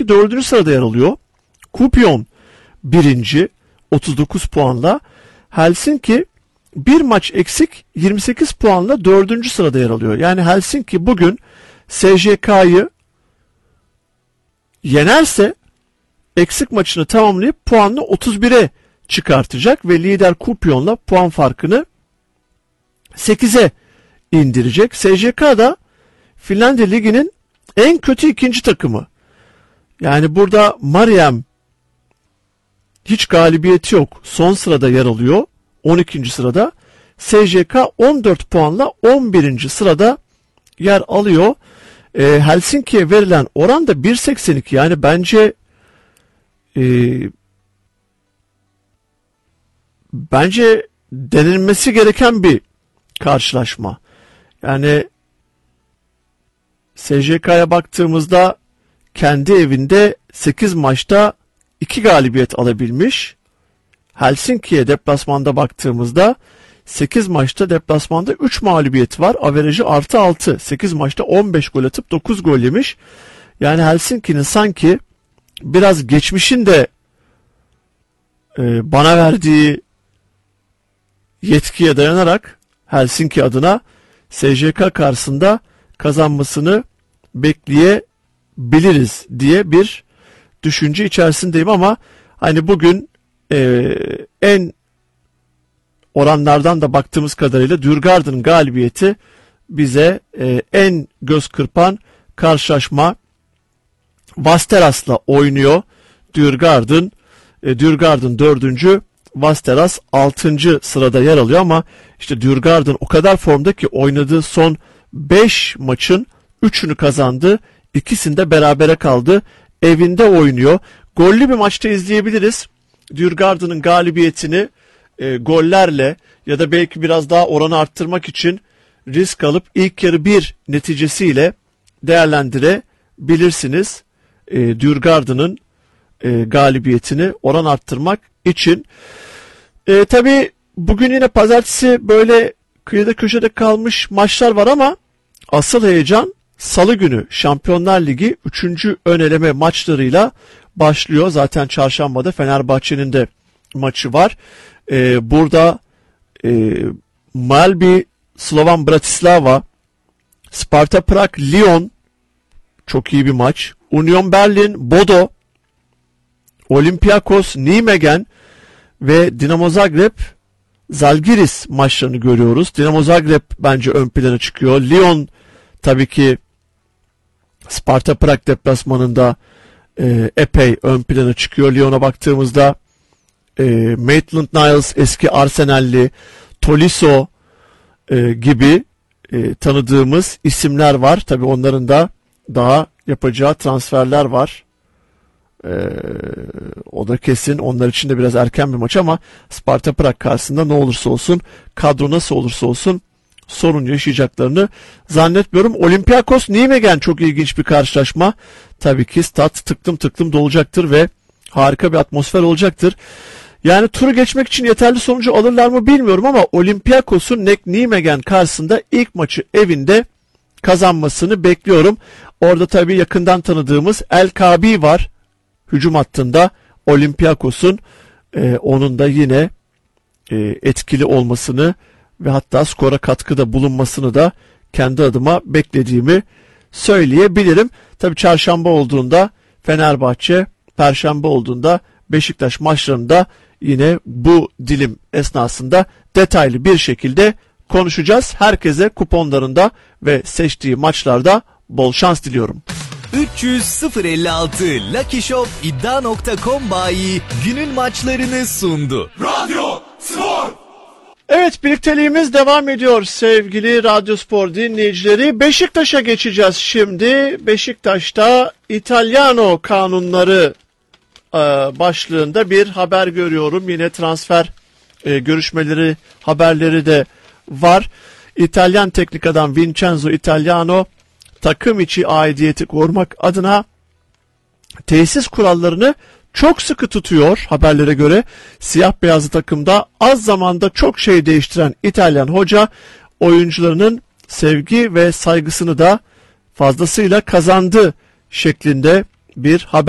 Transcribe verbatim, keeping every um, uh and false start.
Helsinki dördüncü sırada yer alıyor. Kuopio birinci otuz dokuz puanla. Helsinki bir maç eksik yirmi sekiz puanla dördüncü sırada yer alıyor. Yani Helsinki bugün S J K'yı yenerse eksik maçını tamamlayıp puanını otuz bire çıkartacak ve lider Kuopio'nla puan farkını sekize indirecek. S J K da Finlandiya Ligi'nin en kötü ikinci takımı. Yani burada Mariem hiç galibiyeti yok. Son sırada yer alıyor. on ikinci sırada. S J K on dört puanla on birinci sırada yer alıyor. Ee, Helsinki'ye verilen oran da bir virgül seksen iki. Yani bence e, bence denilmesi gereken bir karşılaşma. Yani S J K'ya baktığımızda kendi evinde sekiz maçta iki galibiyet alabilmiş. Helsinki'ye deplasmanda baktığımızda sekiz maçta deplasmanda üç mağlubiyet var. Averajı artı altı. sekiz maçta on beş gol atıp dokuz gol yemiş. Yani Helsinki'nin sanki biraz geçmişin de e, bana verdiği yetkiye dayanarak Helsinki adına S J K karşısında kazanmasını bekleyebiliriz diye bir düşünce içerisindeyim ama hani bugün e, en oranlardan da baktığımız kadarıyla Djurgården'ın galibiyeti bize e, en göz kırpan karşılaşma. Vasteras'la oynuyor Djurgården. E, Djurgården dördüncü, Vasteras altıncı sırada yer alıyor ama işte Djurgården o kadar formda ki oynadığı son beş maçın üçünü kazandı. İkisinde berabere kaldı. Evinde oynuyor. Gollü bir maçta izleyebiliriz. Djurgården'ın galibiyetini e, gollerle ya da belki biraz daha oranı arttırmak için risk alıp ilk yarı bir neticesiyle değerlendirebilirsiniz. E, Djurgården'ın e, galibiyetini oran arttırmak için. E, tabii bugün yine pazartesi böyle kıyıda köşede kalmış maçlar var ama asıl heyecan Salı günü Şampiyonlar Ligi üçüncü ön eleme maçlarıyla başlıyor. Zaten çarşambada Fenerbahçe'nin de maçı var. Ee, burada e, Malbi, Slovan Bratislava, Sparta Prag, Lyon çok iyi bir maç. Union Berlin, Bodo, Olympiakos, Nijmegen ve Dinamo Zagreb, Zalgiris maçlarını görüyoruz. Dinamo Zagreb bence ön plana çıkıyor. Lyon tabii ki Sparta Prag deplasmanında e, epey ön plana çıkıyor. Lyon'a baktığımızda e, Maitland-Niles, eski Arsenal'li, Tolisso e, gibi e, tanıdığımız isimler var. Tabii onların da daha yapacağı transferler var. E, o da kesin. Onlar için de biraz erken bir maç ama Sparta Prag karşısında ne olursa olsun, kadro nasıl olursa olsun sorun yaşayacaklarını zannetmiyorum. Olympiakos Nijmegen çok ilginç bir karşılaşma. Tabii ki stat tıklım tıklım dolacaktır ve harika bir atmosfer olacaktır. Yani turu geçmek için yeterli sonucu alırlar mı bilmiyorum ama Olympiakos'un Nijmegen karşısında ilk maçı evinde kazanmasını bekliyorum. Orada tabii yakından tanıdığımız El Kabi var hücum hattında. Olympiakos'un e, onun da yine e, etkili olmasını ve hatta skora katkıda bulunmasını da kendi adıma beklediğimi söyleyebilirim. Tabii çarşamba olduğunda Fenerbahçe, perşembe olduğunda Beşiktaş maçlarında yine bu dilim esnasında detaylı bir şekilde konuşacağız. Herkese kuponlarında ve seçtiği maçlarda bol şans diliyorum. üç yüz sıfır elli altı Lucky Shop iddia nokta com bayi günün maçlarını sundu. Radyo Spor. Evet, birlikteliğimiz devam ediyor sevgili Radyo Spor dinleyicileri. Beşiktaş'a geçeceğiz şimdi. Beşiktaş'ta İtalyano kanunları e, başlığında bir haber görüyorum. Yine transfer e, görüşmeleri, haberleri de var. İtalyan teknik adam Vincenzo Italiano takım içi aidiyeti korumak adına tesis kurallarını çok sıkı tutuyor haberlere göre. Siyah beyazlı takımda az zamanda çok şey değiştiren İtalyan hoca oyuncularının sevgi ve saygısını da fazlasıyla kazandı şeklinde bir haber.